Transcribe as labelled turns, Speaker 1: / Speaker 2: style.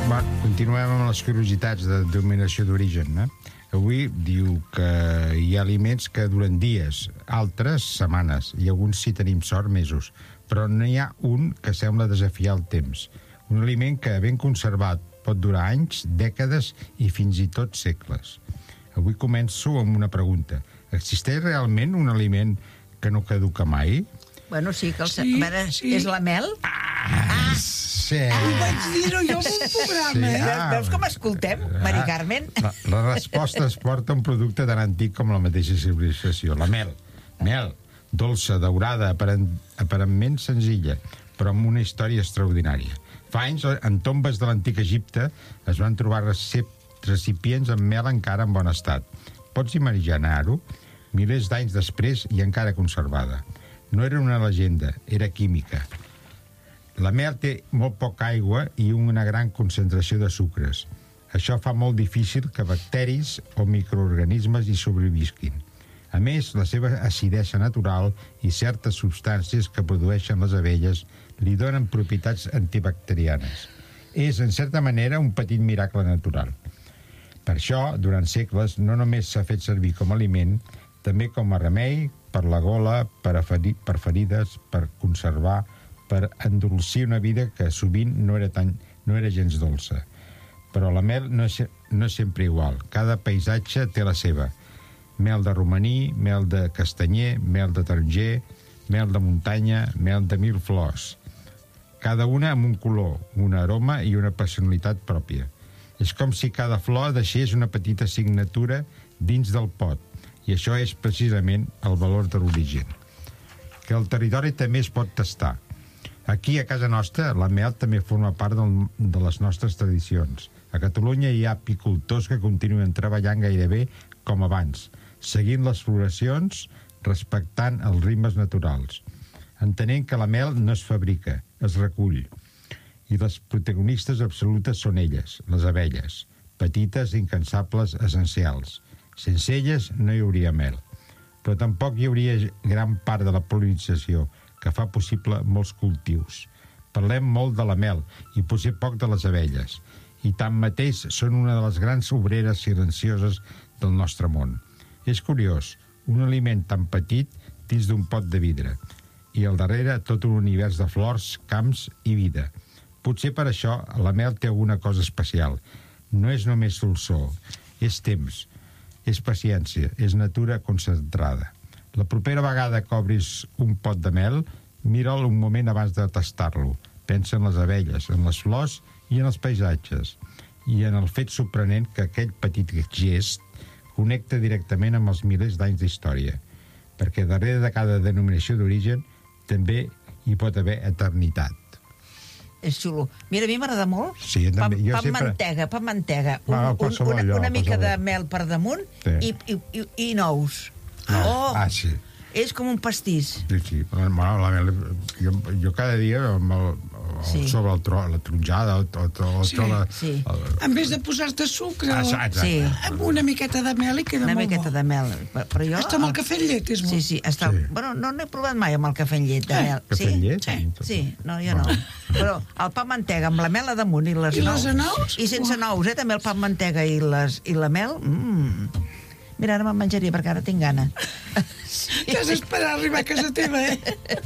Speaker 1: Bueno, continuem amb les curiositats de denominació d'origen, eh? Avui diu que hi ha aliments que duren dies, altres setmanes, i alguns, si tenim sort, mesos. Però no hi ha un que sembla desafiar el temps. Un aliment que, ben conservat, pot durar anys, dècades i fins i tot segles. Avui començo amb una pregunta. Existeix realment un aliment que no caduca mai?
Speaker 2: Bueno, sí, que és la mel.
Speaker 1: Sí.
Speaker 3: Ho vaig dir-ho jo en un programa,
Speaker 2: Veus com escoltem, Mari Carmen?
Speaker 1: La resposta es porta a un producte tan antic com la mateixa civilització, la mel. Mel, dolça, daurada, aparentment senzilla, però amb una història extraordinària. Fa anys, en tombes de l'antic Egipte, es van trobar recipients amb mel encara en bon estat. Pots imaginar-ho? Milers d'anys després i encara conservada. No era una llegenda, era química. La mel té molt poca aigua i una gran concentració de sucres. Això fa molt difícil que bacteris o microorganismes hi sobrevisquin. A més, la seva acidesa natural i certes substàncies que produeixen les abelles li donen propietats antibacterianes. És, en certa manera, un petit miracle natural. Per això, durant segles, no només s'ha fet servir com a aliment, també com a remei, per la gola, per ferides, per conservar, per endolcir una vida que sovint no era gens dolça. Però la mel no és sempre igual. Cada paisatge té la seva. Mel de romaní, mel de castanyer, mel de taronger, mel de muntanya, mel de mil flors. Cada una amb un color, un aroma i una personalitat pròpia. És com si cada flor deixés una petita signatura dins del pot, i això és precisament el valor de l'origen. Que el territori també es pot tastar. Aquí, a casa nostra, la mel també forma part de les nostres tradicions. A Catalunya hi ha apicultors que continuen treballant gairebé com abans, seguint les floracions, respectant els ritmes naturals, entenent que la mel no es fabrica, es recull. I les protagonistes absolutes són elles, les abelles, petites, incansables, essencials. Sense elles no hi hauria mel. Però tampoc hi hauria gran part de la pol·linització, que fa possible molts cultius. Parlem molt de la mel i potser poc de les abelles, i tanmateix són una de les grans obreres silencioses del nostre món. És curiós, un aliment tan petit dins d'un pot de vidre, i al darrere tot un univers de flors, camps i vida. Potser per això la mel té alguna cosa especial. No és només dolçor, és temps, és paciència, és natura concentrada. La propera vegada que obris un pot de mel, mira'l un moment abans de tastar-lo. Pensa en les abelles, en les flors i en els paisatges, i en el fet sorprenent que aquell petit gest connecta directament amb els milers d'anys d'història, perquè darrere de cada denominació d'origen també hi pot haver eternitat.
Speaker 2: És xulo. Mira, a mi m'agrada molt.
Speaker 1: Sí, també.
Speaker 2: Pa amb mantega. Una mica de mel per damunt, sí. I nous.
Speaker 1: Sí.
Speaker 2: És com un pastís.
Speaker 1: Sí. La mel, jo cada dia sobre la tronjada
Speaker 3: en vez de posar-te sucre amb una miqueta de mel i queda molt bo. Una miqueta
Speaker 2: de mel. Però jo,
Speaker 3: està amb el cafè amb llet, és bo.
Speaker 2: Sí. Bueno, no n'he provat mai amb el cafè amb llet de mel.
Speaker 1: Cafè amb llet?
Speaker 2: Sí, no, jo no. Però el pa amb mantega amb la mel a damunt i les nous. I sense nous, també el pa amb mantega i la mel. Mira, ara me'n menjaria perquè ara tinc gana.
Speaker 3: T'has d'esperar a arribar a casa teva,